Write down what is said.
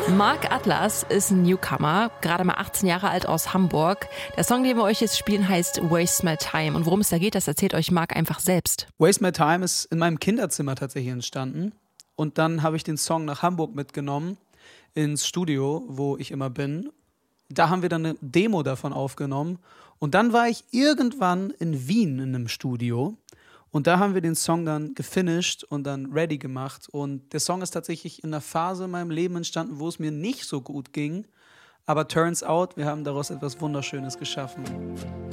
Mark Atlas ist ein Newcomer, gerade mal 18 Jahre alt aus Hamburg. Der Song, den wir euch jetzt spielen, heißt Waste My Time. Und worum es da geht, das erzählt euch Mark einfach selbst. Waste My Time ist in meinem Kinderzimmer tatsächlich entstanden. Und dann habe ich den Song nach Hamburg mitgenommen, ins Studio, wo ich immer bin. Da haben wir dann eine Demo davon aufgenommen. Und dann war ich irgendwann in Wien in einem Studio. Und da haben wir den Song dann gefinisht und dann ready gemacht. Und der Song ist tatsächlich in einer Phase in meinem Leben entstanden, wo es mir nicht so gut ging. Aber turns out, wir haben daraus etwas Wunderschönes geschaffen.